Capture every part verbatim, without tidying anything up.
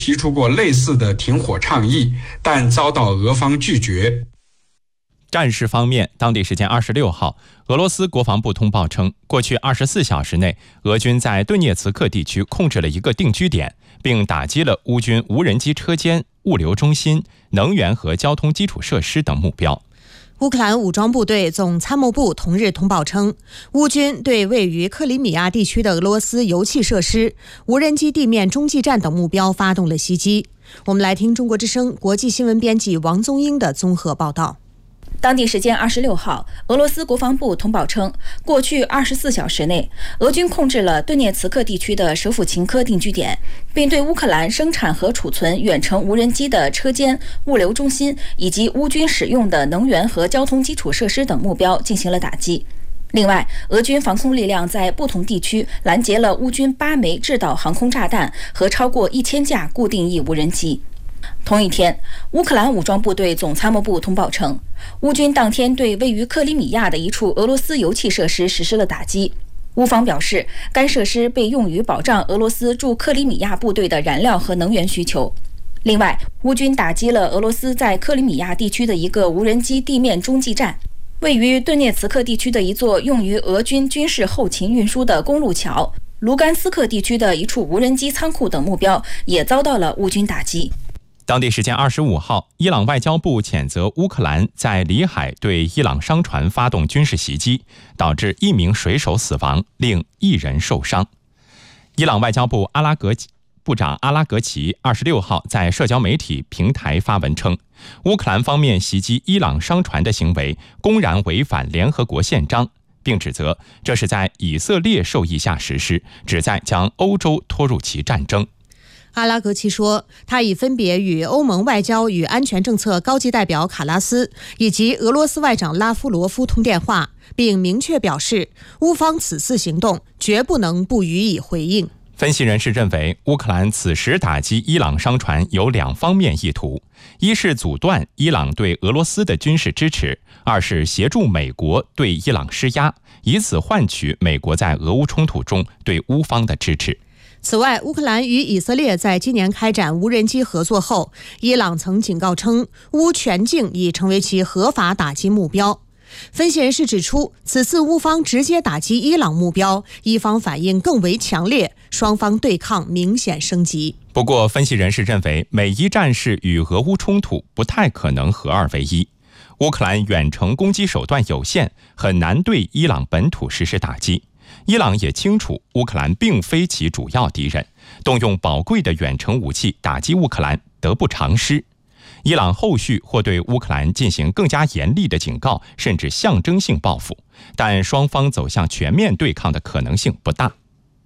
提出过类似的停火倡议，但遭到俄方拒绝。 战事方面，当地时间二十六号，俄罗斯国防部通报称，过去二十四小时内，俄军在顿涅茨克地区控制了一个定居点，并打击了乌军无人机车间、物流中心、能源和交通基础设施等目标。 乌克兰武装部队总参谋部同日通报称，乌军对位于克里米亚地区的俄罗斯油气设施、无人机地面中继站等目标发动了袭击。我们来听中国之声国际新闻编辑王宗英的综合报道。 当地时间二十六号，俄罗斯国防部通报称，过去二十四小时内，俄军控制了顿涅茨克地区的舍甫琴科定居点，并对乌克兰生产和储存远程无人机的车间、物流中心以及乌军使用的能源和交通基础设施等目标进行了打击。另外，俄军防空力量在不同地区拦截了乌军八枚制导航空炸弹和超过一千架固定翼无人机。同一天，乌克兰武装部队总参谋部通报称，乌军当天对位于克里米亚的一处俄罗斯油气设施实施了打击。乌方表示，该设施被用于保障俄罗斯驻克里米亚部队的燃料和能源需求。另外，乌军打击了俄罗斯在克里米亚地区的一个无人机地面中继站，位于顿涅茨克地区的一座用于俄军军事后勤运输的公路桥，卢甘斯克地区的一处无人机仓库等目标也遭到了乌军打击。 当地时间二十五号，伊朗外交部谴责乌克兰在里海对伊朗商船发动军事袭击，导致一名水手死亡，另一人受伤。伊朗外交部阿拉格部长阿拉格齐二十六号在社交媒体平台发文称，乌克兰方面袭击伊朗商船的行为公然违反联合国宪章，并指责这是在以色列授意下实施，旨在将欧洲拖入其战争。 阿拉格齐说，他已分别与欧盟外交与安全政策高级代表卡拉斯以及俄罗斯外长拉夫罗夫通电话，并明确表示，乌方此次行动绝不能不予以回应。 分析人士认为，乌克兰此时打击伊朗商船有两方面意图：一是阻断伊朗对俄罗斯的军事支持，二是协助美国对伊朗施压，以此换取美国在俄乌冲突中对乌方的支持。 此外，乌克兰与以色列在今年开展无人机合作后，伊朗曾警告称，乌全境已成为其合法打击目标。分析人士指出，此次乌方直接打击伊朗目标，伊方反应更为强烈，双方对抗明显升级。 不过，分析人士认为，美伊战事与俄乌冲突不太可能合二为一。乌克兰远程攻击手段有限，很难对伊朗本土实施打击。伊朗也清楚乌克兰并非其主要敌人，动用宝贵的远程武器打击乌克兰得不偿失。伊朗后续或对乌克兰进行更加严厉的警告，甚至象征性报复，但双方走向全面对抗的可能性不大。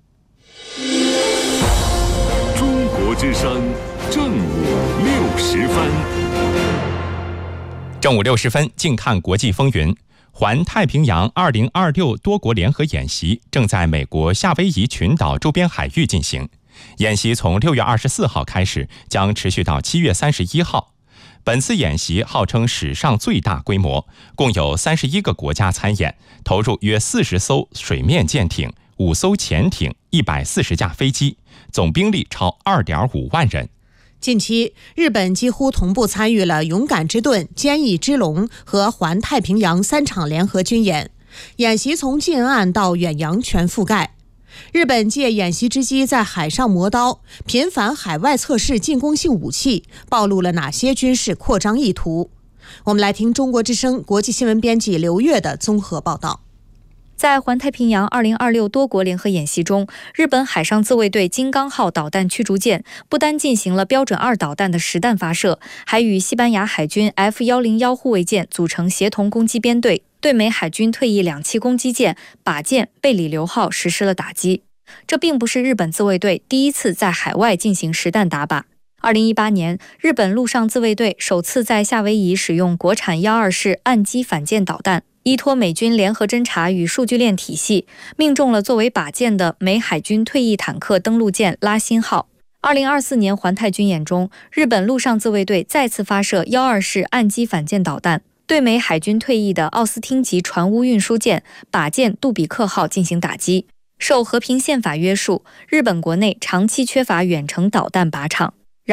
中国之声正午六时分， 正午六十分，静看国际风云。环太平洋二零二六多国联合演习正在美国夏威夷群岛周边海域进行。演习从六月二十四号开始，将持续到七月三十一号。本次演习号称史上最大规模，共有三十一个国家参演，投入约四十艘水面舰艇、五艘潜艇、一百四十架飞机，总兵力超二点五万人。 近期，日本几乎同步参与了勇敢之盾、坚毅之龙和环太平洋三场联合军演，演习从近岸到远洋全覆盖。日本借演习之机在海上磨刀，频繁海外测试进攻性武器，暴露了哪些军事扩张意图？我们来听中国之声国际新闻编辑刘月的综合报道。 在环太平洋二零二六多国联合演习中，日本海上自卫队金刚号导弹驱逐舰不单进行了标准二导弹的实弹发射，还与西班牙海军 F 一零一护卫舰组成协同攻击编队，对美海军退役两栖攻击舰靶舰贝里流号实施了打击。这并不是日本自卫队第一次在海外进行实弹打靶。二零一八年，日本陆上自卫队首次在夏威夷使用国产幺二式岸基反舰导弹，依托美军联合侦察与数据链体系，命中了作为靶舰的美海军退役坦克登陆舰拉辛号。二零二四年环太军演中，日本陆上自卫队再次发射幺二式岸基反舰导弹，对美海军退役的奥斯汀级船坞运输舰靶舰杜比克号进行打击。受和平宪法约束，日本国内长期缺乏远程导弹靶场。